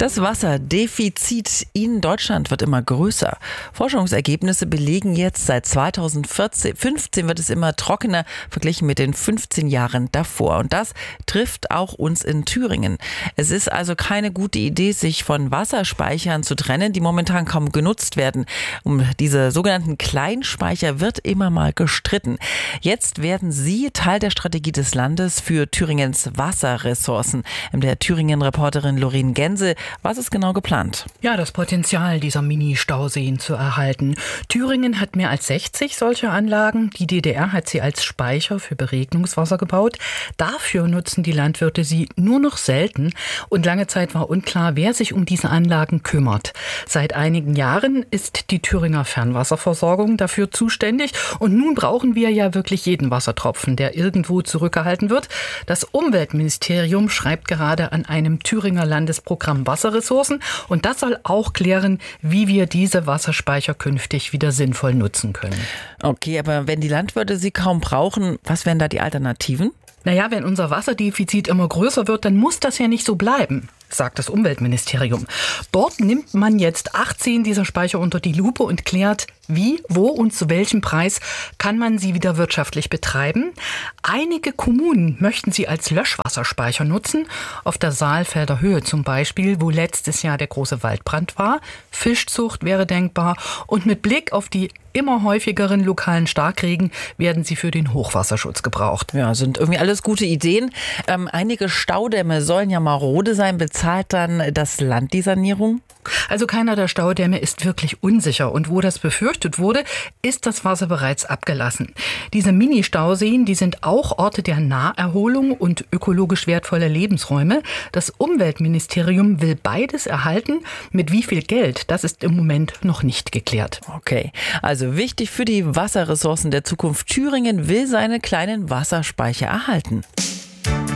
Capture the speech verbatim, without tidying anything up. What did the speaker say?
Das Wasserdefizit in Deutschland wird immer größer. Forschungsergebnisse belegen jetzt, seit zweitausendfünfzehn wird es immer trockener verglichen mit den fünfzehn Jahren davor. Und das trifft auch uns in Thüringen. Es ist also keine gute Idee, sich von Wasserspeichern zu trennen, die momentan kaum genutzt werden. Um diese sogenannten Kleinspeicher wird immer mal gestritten. Jetzt werden sie Teil der Strategie des Landes für Thüringens Wasserressourcen. Der Thüringen-Reporterin Lorraine Gense. Was ist genau geplant? Ja, das Potenzial dieser Mini-Stauseen zu erhalten. Thüringen hat mehr als sechzig solcher Anlagen. Die D D R hat sie als Speicher für Beregnungswasser gebaut. Dafür nutzen die Landwirte sie nur noch selten. Und lange Zeit war unklar, wer sich um diese Anlagen kümmert. Seit einigen Jahren ist die Thüringer Fernwasserversorgung dafür zuständig. Und nun brauchen wir ja wirklich jeden Wassertropfen, der irgendwo zurückgehalten wird. Das Umweltministerium schreibt gerade an einem Thüringer Landesprogramm Wasserressourcen. Und das soll auch klären, wie wir diese Wasserspeicher künftig wieder sinnvoll nutzen können. Okay, aber wenn die Landwirte sie kaum brauchen, was wären da die Alternativen? Naja, wenn unser Wasserdefizit immer größer wird, dann muss das ja nicht so bleiben, sagt das Umweltministerium. Dort nimmt man jetzt achtzehn dieser Speicher unter die Lupe und klärt, wie, wo und zu welchem Preis kann man sie wieder wirtschaftlich betreiben. Einige Kommunen möchten sie als Löschwasserspeicher nutzen, auf der Saalfelder Höhe zum Beispiel, wo letztes Jahr der große Waldbrand war. Fischzucht wäre denkbar und mit Blick auf die immer häufigeren lokalen Starkregen werden sie für den Hochwasserschutz gebraucht. Ja, sind irgendwie alles gute Ideen. Ähm, einige Staudämme sollen ja marode sein. Bezahlt dann das Land die Sanierung? Also keiner der Staudämme ist wirklich unsicher. Und wo das befürchtet wurde, ist das Wasser bereits abgelassen. Diese Mini-Stauseen, die sind auch Orte der Naherholung und ökologisch wertvolle Lebensräume. Das Umweltministerium will beides erhalten. Mit wie viel Geld, das ist im Moment noch nicht geklärt. Okay, also wichtig für die Wasserressourcen der Zukunft. Thüringen will seine kleinen Wasserspeicher erhalten.